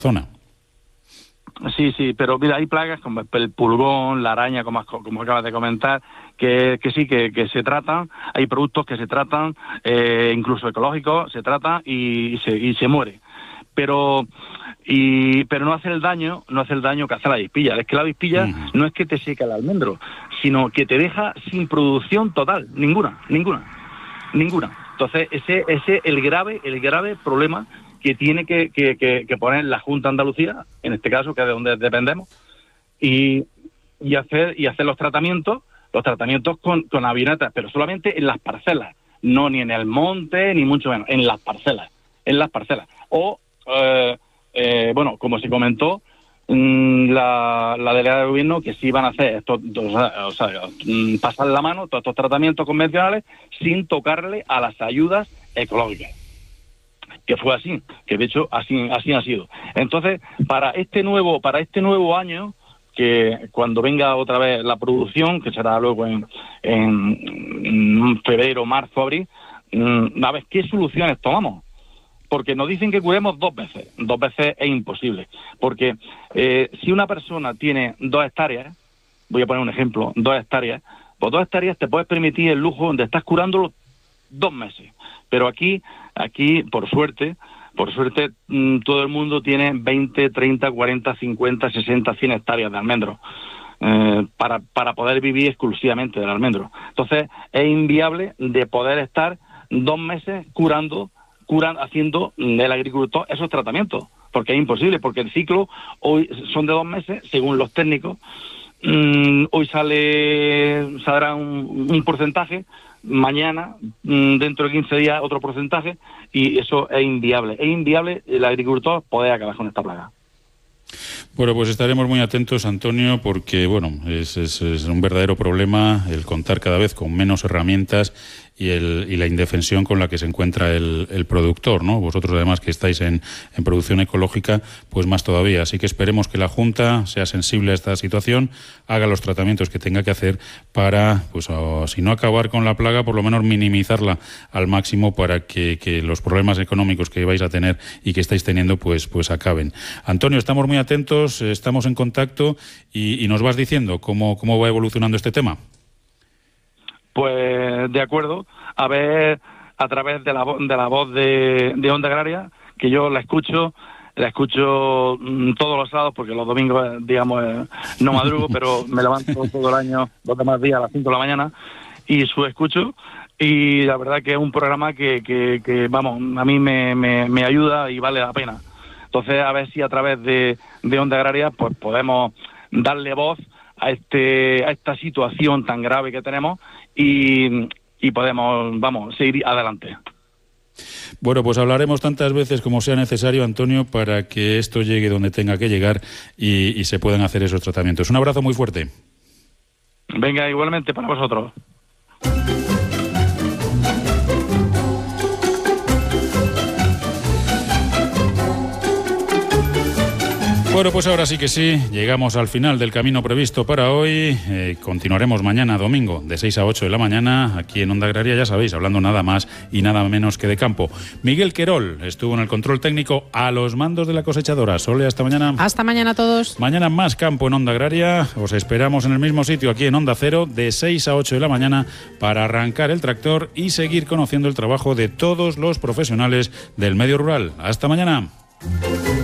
zona. Sí, pero mira, hay plagas como el pulgón, la araña, como acabas de comentar, que se tratan, hay productos que se tratan, incluso ecológicos, se tratan y se muere. Pero no hace el daño que hace la avispilla. Es que la avispilla no es que te seca el almendro, sino que te deja sin producción total, ninguna. Entonces, ese es el grave problema que tiene que poner la Junta de Andalucía, en este caso, que es de donde dependemos, y hacer los tratamientos con avionetas, pero solamente en las parcelas, no ni en el monte, ni mucho menos, en las parcelas. O, bueno, como se comentó, la delegada de gobierno, que sí van a hacer esto, pasar la mano todos estos tratamientos convencionales sin tocarle a las ayudas ecológicas. Que fue así, que de hecho así ha sido. Entonces, para este nuevo año, que cuando venga otra vez la producción, que será luego en febrero, marzo, abril, a ver qué soluciones tomamos. Porque nos dicen que curemos 2 veces. 2 veces es imposible. Porque si una persona tiene 2 hectáreas, voy a poner un ejemplo, 2 hectáreas, pues 2 hectáreas te puedes permitir el lujo donde estás curándolo 2 meses. Pero aquí, por suerte, todo el mundo tiene 20, 30, 40, 50, 60, 100 hectáreas de almendros para poder vivir exclusivamente del almendro. Entonces, es inviable de poder estar 2 meses haciendo el agricultor esos tratamientos, porque es imposible, porque el ciclo hoy son de 2 meses, según los técnicos. Hoy saldrá un porcentaje, mañana, dentro de 15 días, otro porcentaje, y eso es inviable. Es inviable el agricultor poder acabar con esta plaga. Bueno, pues estaremos muy atentos, Antonio, porque bueno, es un verdadero problema el contar cada vez con menos herramientas y la indefensión con la que se encuentra el productor, ¿no? Vosotros, además, que estáis en producción ecológica, pues más todavía. Así que esperemos que la Junta sea sensible a esta situación, haga los tratamientos que tenga que hacer para, pues, si no acabar con la plaga, por lo menos minimizarla al máximo para que los problemas económicos que vais a tener y que estáis teniendo, pues acaben. Antonio, estamos muy atentos, estamos en contacto y nos vas diciendo cómo va evolucionando este tema. Pues de acuerdo, a ver, a través de la voz de Onda Agraria, que yo la escucho todos los sábados, porque los domingos, digamos, no madrugo, pero me levanto todo el año, los demás días a las 5 de la mañana, y escucho, y la verdad que es un programa que vamos, a mí me ayuda y vale la pena. Entonces, a ver si a través de Onda Agraria pues podemos darle voz a esta situación tan grave que tenemos y podemos, seguir adelante. Bueno, pues hablaremos tantas veces como sea necesario, Antonio, para que esto llegue donde tenga que llegar y se puedan hacer esos tratamientos. Un abrazo muy fuerte. Venga, igualmente para vosotros. Bueno, pues ahora sí que sí, llegamos al final del camino previsto para hoy. Continuaremos mañana domingo de 6 a 8 de la mañana aquí en Onda Agraria, ya sabéis, hablando nada más y nada menos que de campo. Miguel Querol estuvo en el control técnico a los mandos de la cosechadora. Sole, hasta mañana. Hasta mañana a todos. Mañana más campo en Onda Agraria. Os esperamos en el mismo sitio aquí en Onda Cero de 6 a 8 de la mañana para arrancar el tractor y seguir conociendo el trabajo de todos los profesionales del medio rural. Hasta mañana.